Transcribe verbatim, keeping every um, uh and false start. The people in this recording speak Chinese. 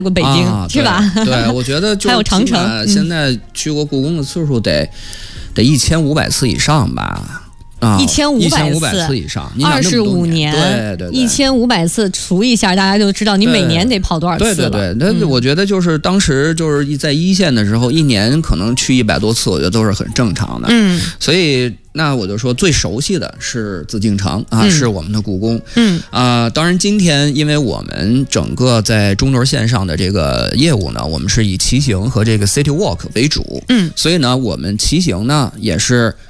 过北京、 啊、 是吧？ 对，我觉得就还有长城，嗯、 现在去过故宫的次数得得一千五百次以上吧。啊， 一千五百次以上， 二十五年， 对对对， 一千五百次除一下，大家就知道你每年得跑多少次了。 对对对，那、嗯、我觉得就是当时就是在一线的时候，一年可能去一百多次，我觉得都是很正常的。 嗯， 所以那我就说最熟悉的是紫禁城啊，嗯、是我们的故宫。 嗯啊、呃，当然今天因为我们整个在中轴线上的这个业务呢，我们是以骑行和这个 City Walk 为主。 嗯， 所以呢，我们骑行呢也是。